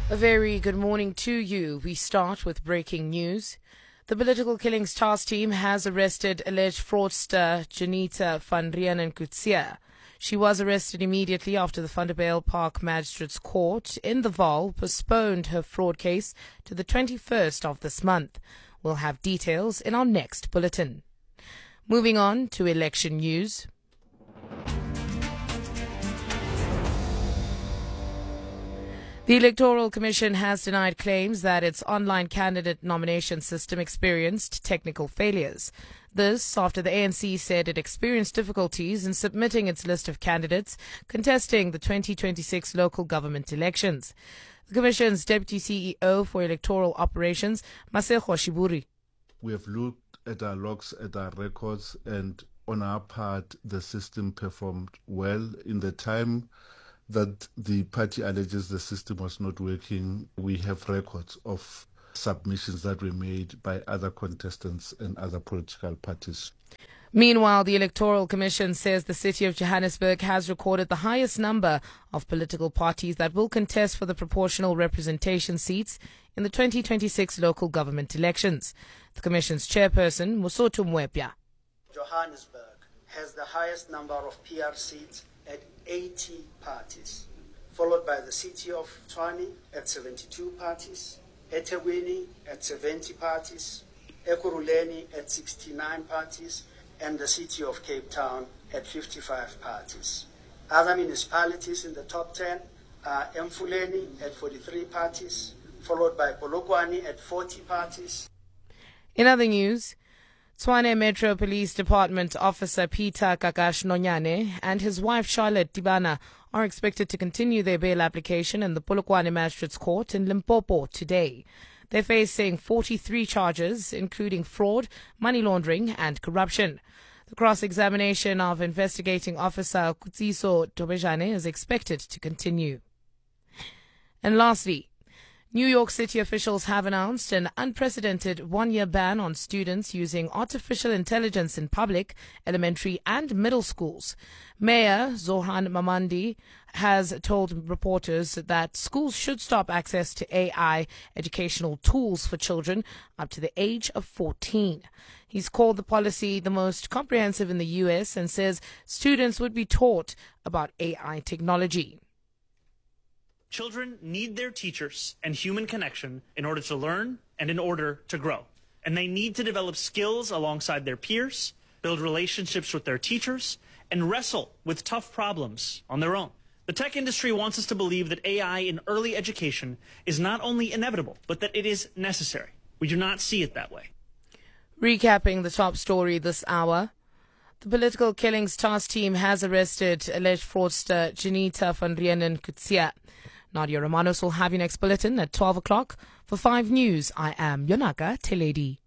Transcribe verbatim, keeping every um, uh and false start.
A very good morning to you. We start with breaking news. The Political Killings Task Team has arrested alleged fraudster Janita van Rienenkutsia. She was arrested immediately after the Vanderbijl Park Magistrates Court in the Vaal postponed her fraud case to the twenty-first of this month. We'll have details in our next bulletin. Moving on to election news. The Electoral Commission has denied claims that its online candidate nomination system experienced technical failures. This after the A N C said it experienced difficulties in submitting its list of candidates contesting the twenty twenty-six local government elections. The Commission's Deputy C E O for Electoral Operations, Masego Shiburi. We have looked at our logs, at our records, and on our part, the system performed well. In the time that the party alleges the system was not working, we have records of submissions that were made by other contestants and other political parties. Meanwhile, the Electoral Commission says the city of Johannesburg has recorded the highest number of political parties that will contest for the proportional representation seats in the twenty twenty-six local government elections. The Commission's chairperson, Mosotho Mwepya. Johannesburg has the highest number of P R seats at eighty parties, followed by the city of Tshwane at seventy-two parties, eThekwini at seventy parties, Ekurhuleni at sixty-nine parties, and the city of Cape Town at fifty-five parties. Other municipalities in the top ten are Emfuleni at forty-three parties, followed by Polokwane at forty parties. In other news, Tshwane Metro Police Department Officer Peter Kakash Nonyane and his wife Charlotte Dibana are expected to continue their bail application in the Polokwane Magistrates Court in Limpopo today. They're facing forty-three charges, including fraud, money laundering and corruption. The cross-examination of investigating officer Kutsiso Tobejane is expected to continue. And lastly, New York City officials have announced an unprecedented one-year ban on students using artificial intelligence in public, elementary and middle schools. Mayor Zohan Mamandi has told reporters that schools should stop access to A I educational tools for children up to the age of fourteen. He's called the policy the most comprehensive in the U S and says students would be taught about A I technology. Children need their teachers and human connection in order to learn and in order to grow. And they need to develop skills alongside their peers, build relationships with their teachers, and wrestle with tough problems on their own. The tech industry wants us to believe that A I in early education is not only inevitable, but that it is necessary. We do not see it that way. Recapping the top story this hour. The Political Killings Task Team has arrested alleged fraudster Janita van Rienenkutsia. Nadia Romanos will have your next bulletin at twelve o'clock. For five News, I am Yonaka Teledi.